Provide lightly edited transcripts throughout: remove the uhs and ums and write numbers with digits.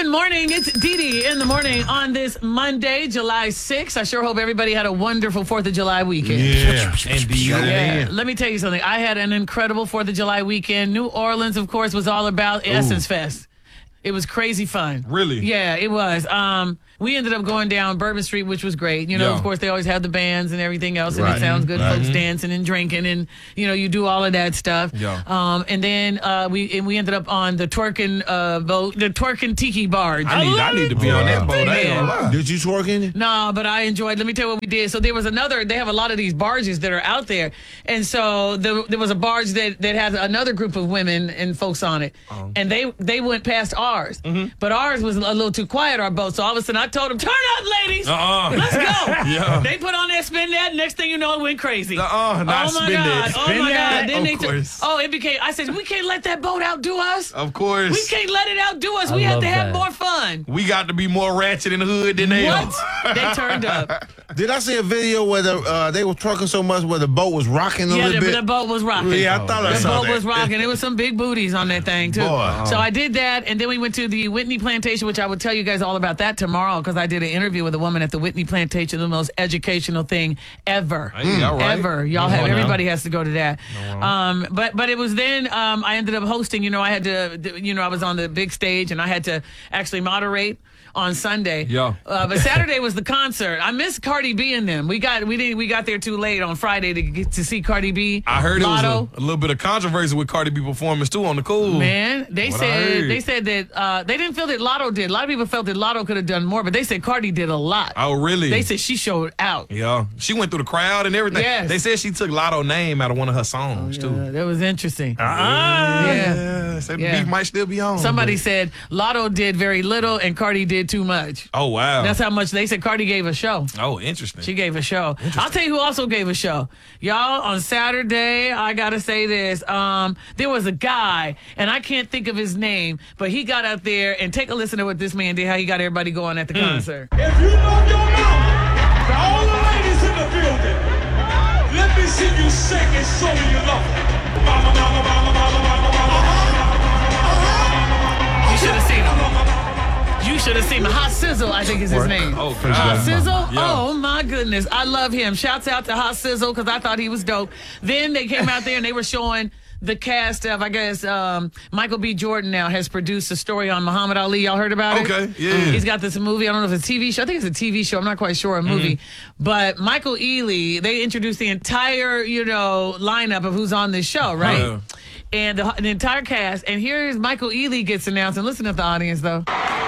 morning. It's Dee Dee in the morning on this Monday, July 6th. I sure hope everybody had a wonderful 4th of July weekend. Yeah, indeed. Yeah. Let me tell you something. I had an incredible 4th of July weekend. New Orleans, of course, was all about Essence Fest. It was crazy fun. Really? Yeah, it was. We ended up going down Bourbon Street, which was great. You know, of course, they always have the bands and everything else, and it sounds good. Folks dancing and drinking, and you do all of that stuff. Yeah. And then we ended up on the twerking boat, the twerking tiki barge. I need to be on that boat. I ain't gonna lie. Did you twerk in it? No, but I enjoyed. Let me tell you what we did. So there was another. They have a lot of these barges that are out there, and so there was a barge that has another group of women and folks on it, and they went past ours, but ours was a little too quiet. Our boat. So all of a sudden, I told them, "Turn up, ladies. Let's go." Yeah. They put on that spin that. Next thing you know, it went crazy. Not oh my spin god! that. Oh Spin my that? god! Then Of course. it became. I said, we can't let that boat outdo us. Of course. We can't let it outdo us. We have to have more fun. We got to be more ratchet in the hood than they are. What? They turned up. Did I see a video where they were twerking so much where the boat was rocking a little bit? The boat was rocking. Yeah, I thought I The saw boat that. was rocking. There was some big booties on that thing, too. Boy. So I did that, and then we went to the Whitney Plantation, which I will tell you guys all about that tomorrow because I did an interview with a woman at the Whitney Plantation, the most educational thing ever. Hey, all right. Ever. Y'all have, everybody has to go to that. But it was then I ended up hosting, I had to, I was on the big stage, and I had to actually moderate on Sunday. Yeah. But Saturday was the concert. I missed Cardi B and them. We got there too late on Friday to get to see Cardi B. I heard Lotto. it was a little bit of controversy with Cardi B performance too on the cool. Man, they What I heard. said that they didn't feel that Lotto did. A lot of people felt that Lotto could have done more, but they said Cardi did a lot. Oh, really? They said she showed out. Yeah. She went through the crowd and everything. Yes. They said she took Lotto's name out of one of her songs too. That was interesting. Yeah. Said the Yeah. beef might still be on. Somebody said Lotto did very little and Cardi did too much. Oh, wow. That's how much they said Cardi gave a show. Oh, interesting. She gave a show. I'll tell you who also gave a show. Y'all, on Saturday, I got to say this. There was a guy, and I can't think of his name, but he got out there, and take a listen to what this man did, how he got everybody going at the concert. If you know your mouth, for all the ladies in the building, let me see you shake and show me you love her. Mama, mama, mama, mama, mama, mama. You should have seen him. You should have seen him. Hot Sizzle, I think is his name. Oh, Hot Sizzle? Yeah. Oh, my goodness. I love him. Shouts out to Hot Sizzle because I thought he was dope. Then they came out there and they were showing the cast of, I guess, Michael B. Jordan now has produced a story on Muhammad Ali. Y'all heard about it? Okay, yeah. He's got this movie. I don't know if it's a TV show. I think it's a TV show. I'm not quite sure, a movie. But Michael Ealy, they introduced the entire, lineup of who's on this show, right? Yeah. And the entire cast. And here's Michael Ealy gets announced. And listen to the audience, though.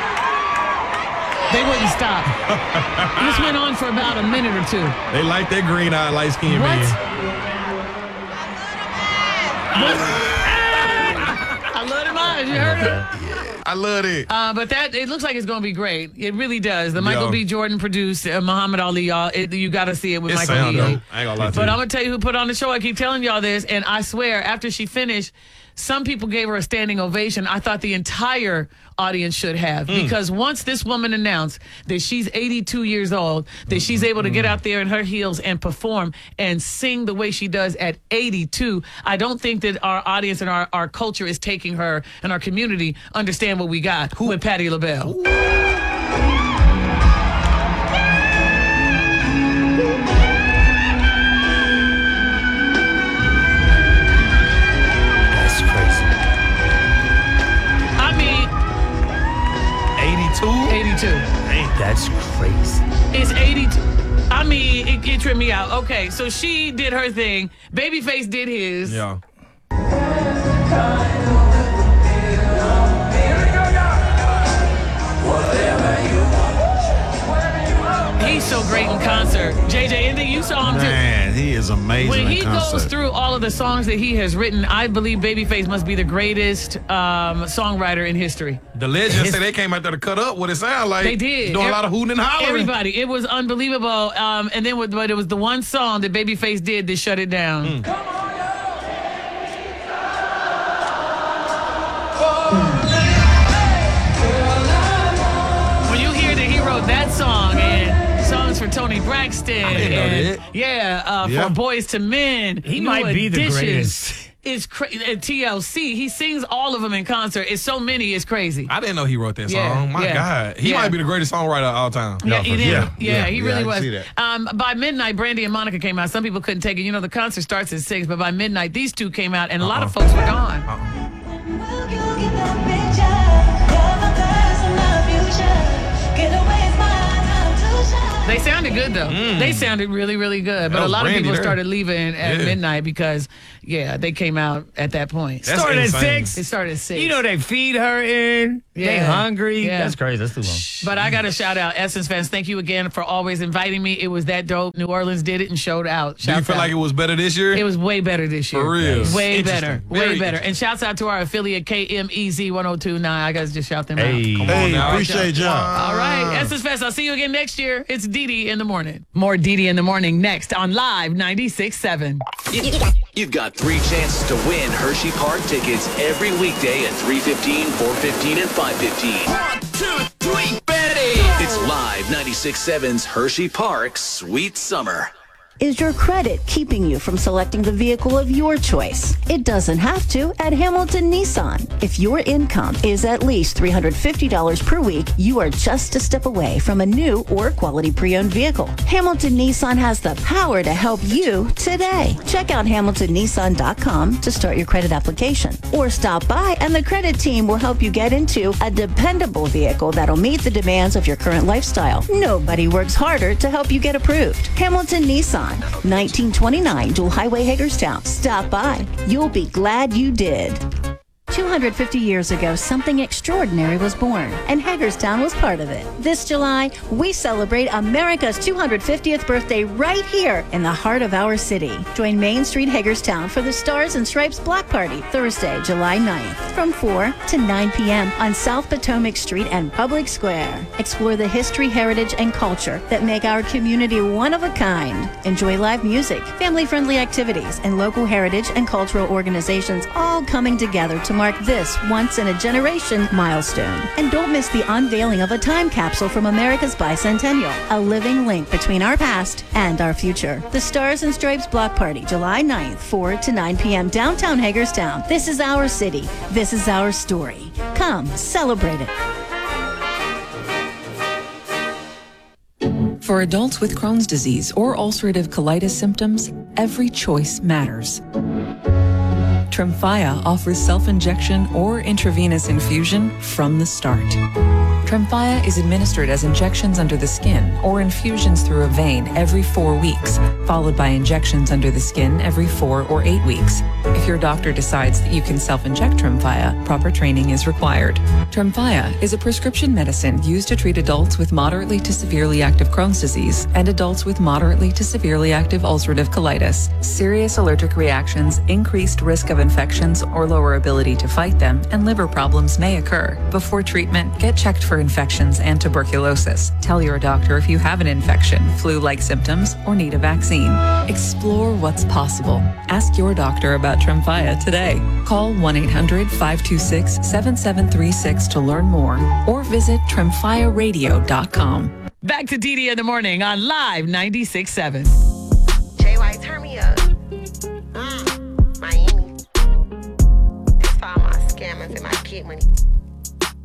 They wouldn't stop. This went on for about a minute or two. They like that green-eyed, light-skinned What? man. I love him eyes. You heard it? I love it. But it looks like it's going to be great. It really does. The Michael Yeah. B. Jordan produced Muhammad Ali, y'all. You got to see it with It Michael sound Ealy. dope. I ain't gonna lie to But you. I'm going to tell you who put on the show. I keep telling y'all this, and I swear, after she finished, some people gave her a standing ovation. I thought the entire audience should have. Because once this woman announced that she's 82 years old, that she's able to get out there in her heels and perform and sing the way she does at 82, I don't think that our audience and our culture is taking her and our community understand what we got with Patti LaBelle. That's crazy. I mean, 82? 82. That's crazy. It's 82. I mean, it tripped me out. Okay, so she did her thing. Babyface did his. Yeah. He's so great in concert. JJ, anything you saw him do? Man, he is amazing When he in concert. goes through all of the songs that he has written, I believe Babyface must be the greatest songwriter in history. The legends say they came out there to cut up what it sounded like. They did. Doing a lot of hooting and hollering. Everybody. It was unbelievable. And then, but it was the one song that Babyface did that shut it down. When you hear that he wrote that song and songs for Tony Braxton. didn't know and, that. Yeah, Yeah. for Boys to Men. He New might be the Edition. greatest. is TLC. He sings all of them in concert. It's so many. It's crazy. I didn't know he wrote that song. Yeah, My yeah. God. He Yeah. might be the greatest songwriter of all time. Yeah, he did. Yeah, he really I can was. see that. By midnight, Brandy and Monica came out. Some people couldn't take it. You know, the concert starts at 6, but by midnight, these two came out, and a lot of folks were gone. They sounded good, though. They sounded really, really good. But That a was lot of Brandy people there. started leaving at Yeah. midnight because, they came out at that point. That's Started at insane. 6. It started at 6. You know they feed her in. They Yeah. hungry. Yeah. That's crazy. That's too long. But I got to shout out Essence fans. Thank you again for always inviting me. It was that dope. New Orleans did it and showed out. Do you Shouts feel out. like it was better this year? It was way better this year. For real. Way Interesting. better. Very Way better. interesting. And shouts out to our affiliate KMEZ 1029. I got to just shout them Hey. out. Hey, now. appreciate y'all. All right. Essence Fest. I'll see you again next year. It's Didi in the morning. More Didi in the morning next on Live 96.7. You've got 3 chances to win Hershey Park tickets every weekday at 3:15, 4:15, and 5:15. 1, 2, 3, Betty! It's Live 96.7's Hershey Park Sweet Summer. Is your credit keeping you from selecting the vehicle of your choice? It doesn't have to at Hamilton Nissan. If your income is at least $350 per week, you are just a step away from a new or quality pre-owned vehicle. Hamilton Nissan has the power to help you today. Check out HamiltonNissan.com to start your credit application, or stop by and the credit team will help you get into a dependable vehicle that'll meet the demands of your current lifestyle. Nobody works harder to help you get approved. Hamilton Nissan, 1929 Dual Highway, Hagerstown. Stop by. You'll be glad you did. 250 years ago, something extraordinary was born, and Hagerstown was part of it. This July, we celebrate America's 250th birthday right here in the heart of our city. Join Main Street Hagerstown for the Stars and Stripes Block Party, Thursday, July 9th, from 4 to 9 p.m. on South Potomac Street and Public Square. Explore the history, heritage, and culture that make our community one of a kind. Enjoy live music, family-friendly activities, and local heritage and cultural organizations all coming together to mark this once-in-a-generation milestone. And don't miss the unveiling of a time capsule from America's bicentennial, a living link between our past and our future. The Stars and Stripes Block Party, July 9th, 4 to 9 p.m. downtown Hagerstown. This is our city. This is our story. Come, celebrate it. For adults with Crohn's disease or ulcerative colitis symptoms, every choice matters. Tremfya offers self-injection or intravenous infusion from the start. Tremfya is administered as injections under the skin or infusions through a vein every 4 weeks, followed by injections under the skin every 4 or 8 weeks. If your doctor decides that you can self-inject Tremfya, proper training is required. Tremfya is a prescription medicine used to treat adults with moderately to severely active Crohn's disease and adults with moderately to severely active ulcerative colitis. Serious allergic reactions, increased risk of infections or lower ability to fight them, and liver problems may occur. Before treatment, get checked for infections and tuberculosis. Tell your doctor if you have an infection, flu-like symptoms, or need a vaccine. Explore what's possible. Ask your doctor about Tremfya today. Call 1-800-526-7736 to learn more or visit tremfyaradio.com. Back to Didi in the morning on Live 96.7. JY, turn me up. Miami. That's for all my scammers and my kid money.